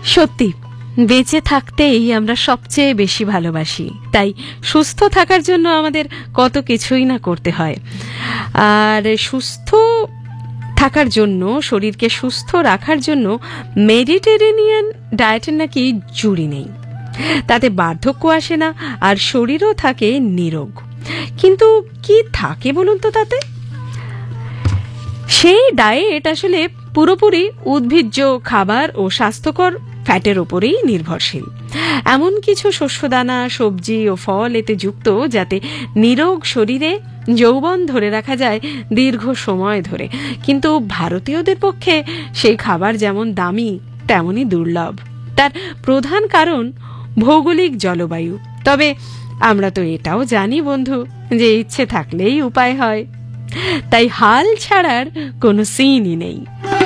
সত্যি বেঁচে থাকতেই আমরা সবচেয়ে বেশি ভালোবাসি, তাই সুস্থ থাকার জন্য আমাদের কত কিছুই না করতে হয়। আর সুস্থ থাকার জন্য, শরীরকে সুস্থ রাখার জন্য মেডিটেরেনিয়ান ডায়েটের নাকি জুড়ি নেই। তাতে বার্ধক্য আসে না আর শরীরও থাকে নিরোগ। কিন্তু কি থাকে বলুন তো তাতে? সেই ডায়েট আসলে পুরোপুরি উদ্ভিজ্জ খাবার ও স্বাস্থ্যকর ফ্যাটের উপরেই নির্ভরশীল। এমন কিছু শস্যদানা, সবজি ও ফল এতে যুক্ত যাতে নিরোগ শরীরে যৌবন ধরে রাখা যায় দীর্ঘ সময় ধরে। কিন্তু ভারতীয়দের পক্ষে সেই খাবার যেমন দামি তেমনই দুর্লভ। তার প্রধান কারণ ভৌগোলিক জলবায়ু। তবে আমরা তো এটাও জানি বন্ধু যে ইচ্ছে থাকলেই উপায় হয়, তাই হাল ছাড়ার কোনো সিনই নেই।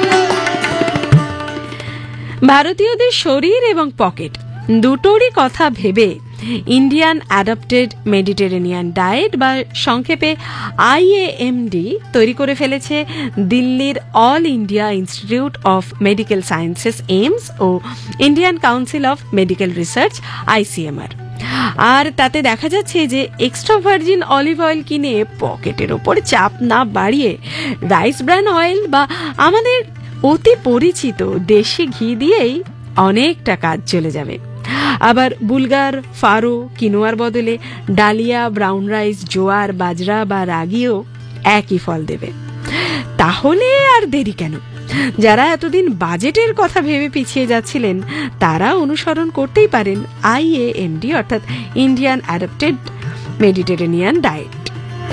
ভারতীয়দের শরীর এবং পকেট দুটোরই কথা ভেবে ইন্ডিয়ান অ্যাডাপ্টেড মেডিটেরেনিয়ান ডায়েট বা সংক্ষেপে IAMD তৈরি করে ফেলেছে দিল্লির all India institute of medical sciences AIIMS O Indian council of medical research ICMR। আর তাতে দেখা যাচ্ছে যে এক্সট্রা ভার্জিন অলিভ অয়েল কিনে পকেটের ওপর চাপ না বাড়িয়ে রাইস ব্র্যান অয়েল বা আমাদের অতি পরিচিত দেশি ঘি দিয়েই অনেকটা কাজ চলে যাবে। আবার বুলগার, ফারো, কিনোয়ার বদলে ডালিয়া, ব্রাউন রাইস, জোয়ার, বাজরা বা রাগিও একই ফল দেবে। তাহলে আর দেরি কেন? যারা এতদিন বাজেটের কথা ভেবে পিছিয়ে যাচ্ছিলেন তারা অনুসরণ করতেই পারেন IAMD অর্থাৎ ইন্ডিয়ান অ্যাডাপ্টেড মেডিটেরেনিয়ান ডায়েট।